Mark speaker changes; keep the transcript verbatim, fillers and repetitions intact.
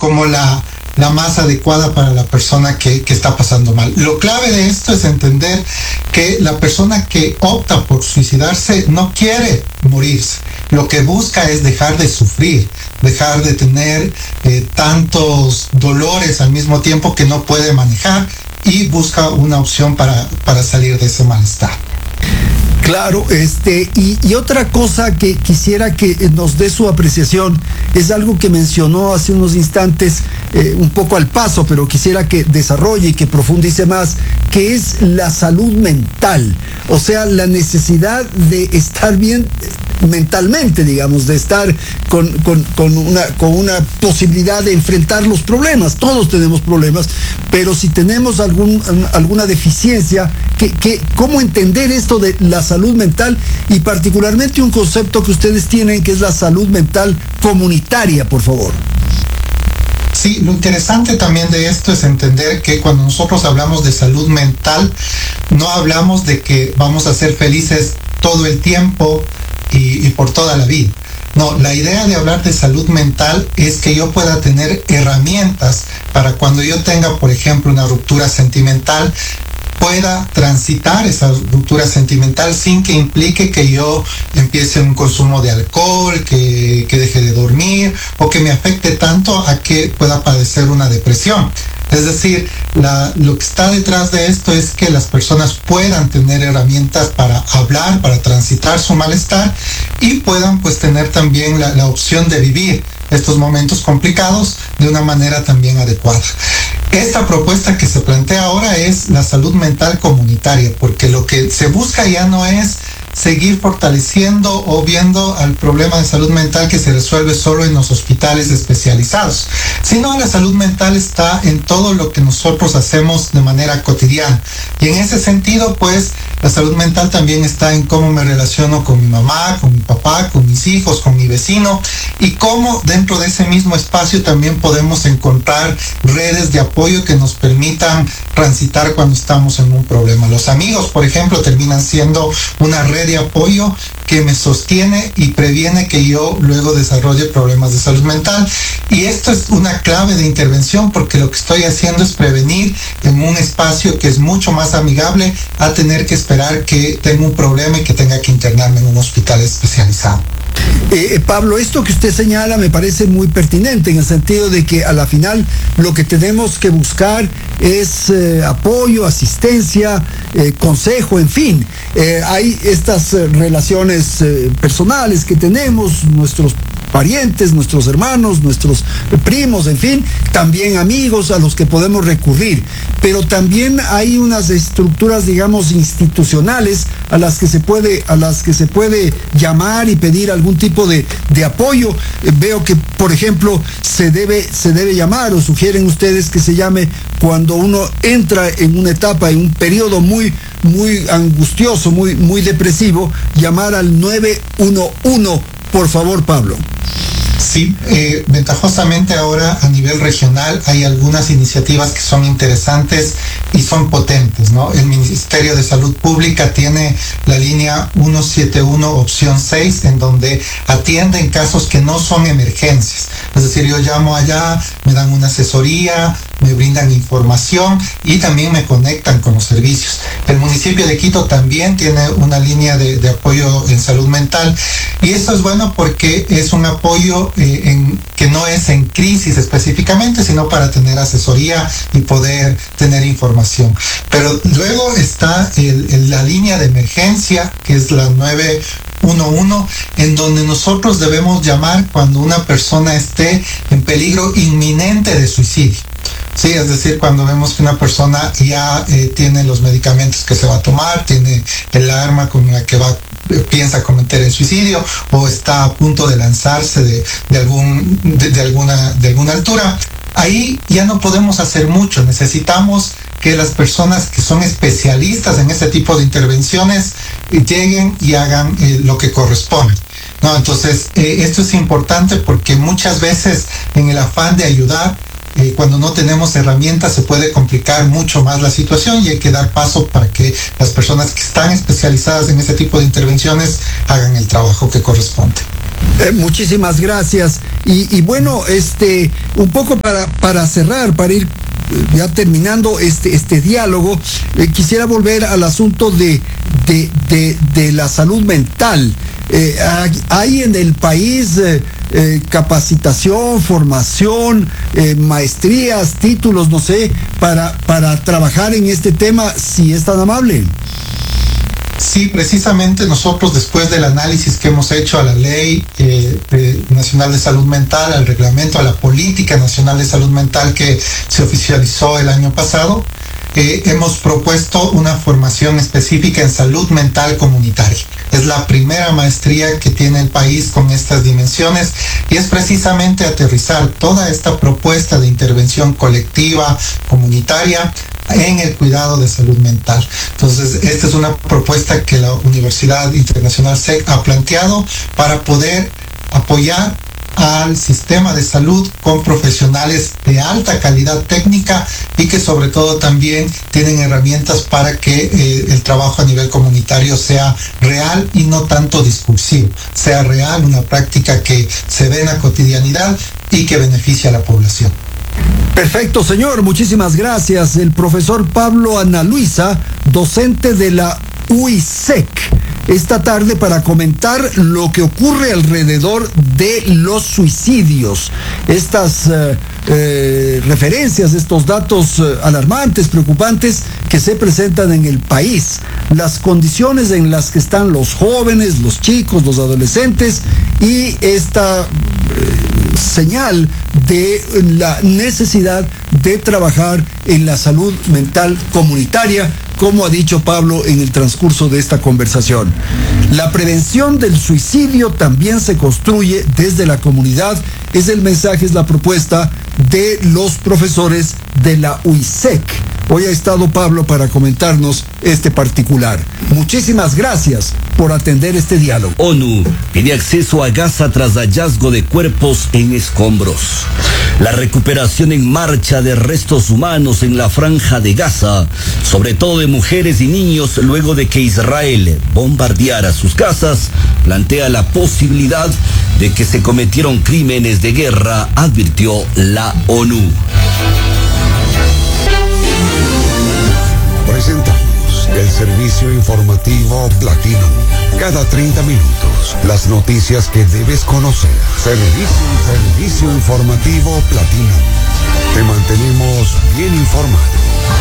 Speaker 1: como la, la más adecuada para la persona que, que está pasando mal. Lo clave de esto es entender que la persona que opta por suicidarse no quiere morirse. Lo que busca es dejar de sufrir, dejar de tener eh, tantos dolores al mismo tiempo que no puede manejar, y busca una opción para, para salir de ese malestar.
Speaker 2: Claro, este, y, y otra cosa que quisiera que nos dé su apreciación es algo que mencionó hace unos instantes, eh, un poco al paso, pero quisiera que desarrolle y que profundice más, que es la salud mental, o sea, la necesidad de estar bien mentalmente, digamos, de estar con, con, con, una, con una posibilidad de enfrentar los problemas. Todos tenemos problemas, pero si tenemos algún, alguna deficiencia, que, que, ¿cómo entender esto de la salud mental y particularmente un concepto que ustedes tienen que es la salud mental comunitaria, por favor?
Speaker 1: Sí, lo interesante también de esto es entender que cuando nosotros hablamos de salud mental, no hablamos de que vamos a ser felices todo el tiempo y, y por toda la vida. No, la idea de hablar de salud mental es que yo pueda tener herramientas para cuando yo tenga, por ejemplo, una ruptura sentimental, pueda transitar esa ruptura sentimental sin que implique que yo empiece un consumo de alcohol, que, que deje de dormir o que me afecte tanto a que pueda padecer una depresión. Es decir, la, lo que está detrás de esto es que las personas puedan tener herramientas para hablar, para transitar su malestar y puedan pues tener también la, la opción de vivir estos momentos complicados de una manera también adecuada. Esta propuesta que se plantea ahora es la salud mental comunitaria, porque lo que se busca ya no es seguir fortaleciendo o viendo al problema de salud mental que se resuelve solo en los hospitales especializados, sino la salud mental está en todo lo que nosotros hacemos de manera cotidiana. Y en ese sentido, pues, la salud mental también está en cómo me relaciono con mi mamá, con mi papá, con mis hijos, con mi vecino, y cómo dentro de ese mismo espacio también podemos encontrar redes de apoyo que nos permitan transitar cuando estamos en un problema. Los amigos, por ejemplo, terminan siendo una red de apoyo que me sostiene y previene que yo luego desarrolle problemas de salud mental. Y esto es una clave de intervención, porque lo que estoy haciendo es prevenir en un espacio que es mucho más amigable a tener que esperar que tenga un problema y que tenga que internarme en un hospital especializado.
Speaker 2: Eh, Pablo, esto que usted señala me parece muy pertinente en el sentido de que a la final lo que tenemos que buscar es eh, apoyo, asistencia, eh, consejo, en fin. Eh, hay estas eh, relaciones eh, personales que tenemos, nuestros parientes, nuestros hermanos, nuestros primos, en fin, también amigos a los que podemos recurrir. Pero también hay unas estructuras, digamos, institucionales a las que se puede, a las que se puede llamar y pedir algún tipo de, de apoyo. Eh, veo que, por ejemplo, se debe, se debe llamar, o sugieren ustedes que se llame cuando uno entra en una etapa, en un periodo muy, muy angustioso, muy, muy depresivo, llamar al nueve uno uno. Por favor, Pablo.
Speaker 1: Sí, eh, ventajosamente ahora a nivel regional hay algunas iniciativas que son interesantes y son potentes, ¿no? El Ministerio de Salud Pública tiene la línea ciento setenta y uno opción seis, en donde atienden casos que no son emergencias. Es decir, yo llamo allá, me dan una asesoría, me brindan información y también me conectan con los servicios. El municipio de Quito también tiene una línea de, de apoyo en salud mental, y esto es bueno porque es un apoyo eh, en, que no es en crisis específicamente, sino para tener asesoría y poder tener información. Pero luego está el, el, la línea de emergencia, que es la nueve uno uno, en donde nosotros debemos llamar cuando una persona esté en peligro inminente de suicidio. Sí, es decir, cuando vemos que una persona ya eh, tiene los medicamentos que se va a tomar, tiene el arma con la que va, eh, piensa cometer el suicidio, o está a punto de lanzarse de, de, algún, de, de, alguna, de alguna altura. Ahí ya no podemos hacer mucho. Necesitamos que las personas que son especialistas en este tipo de intervenciones eh, lleguen y hagan eh, lo que corresponde. No, entonces, eh, esto es importante porque muchas veces en el afán de ayudar, Eh, cuando no tenemos herramientas se puede complicar mucho más la situación, y hay que dar paso para que las personas que están especializadas en este tipo de intervenciones hagan el trabajo que corresponde.
Speaker 2: Eh, muchísimas gracias. Y, y bueno, este, un poco para, para cerrar, para ir ya terminando este, este diálogo, eh, quisiera volver al asunto de, de, de, de la salud mental. Eh, hay en el país eh, eh, capacitación, formación, eh, maestrías, títulos, no sé, para, para trabajar en este tema, si es tan amable.
Speaker 1: Sí, precisamente nosotros, después del análisis que hemos hecho a la Ley eh, eh, Nacional de Salud Mental, al reglamento, a la Política Nacional de Salud Mental que se oficializó el año pasado, eh, hemos propuesto una formación específica en salud mental comunitaria. Es la primera maestría que tiene el país con estas dimensiones y es precisamente aterrizar toda esta propuesta de intervención colectiva, comunitaria, en el cuidado de salud mental. Entonces, esta es una propuesta que la Universidad Internacional S E C ha planteado para poder apoyar al sistema de salud con profesionales de alta calidad técnica y que sobre todo también tienen herramientas para que eh, el trabajo a nivel comunitario sea real y no tanto discursivo, sea real, una práctica que se ve en la cotidianidad y que beneficia a la población.
Speaker 2: Perfecto, señor. Muchísimas gracias. El profesor Pablo Ana Luisa, docente de la U I S E C, esta tarde para comentar lo que ocurre alrededor de los suicidios. Estas eh, eh, referencias, estos datos eh, alarmantes, preocupantes que se presentan en el país, las condiciones en las que están los jóvenes, los chicos, los adolescentes y esta eh, señal de la necesidad de trabajar en la salud mental comunitaria, como ha dicho Pablo en el transcurso de esta conversación. La prevención del suicidio también se construye desde la comunidad, es el mensaje, es la propuesta de los profesores de la U I S E C. Hoy ha estado Pablo para comentarnos este particular. Muchísimas gracias por atender este diálogo.
Speaker 3: ONU pide acceso a Gaza tras hallazgo de cuerpos en escombros. La recuperación en marcha de restos humanos en la franja de Gaza, sobre todo de mujeres y niños, luego de que Israel bombardeara sus casas, plantea la posibilidad de que se cometieron crímenes de guerra, advirtió la ONU.
Speaker 4: Presentamos el servicio informativo Platino. Cada treinta minutos, las noticias que debes conocer. Servicio, servicio informativo Platino. Te mantenemos bien informado.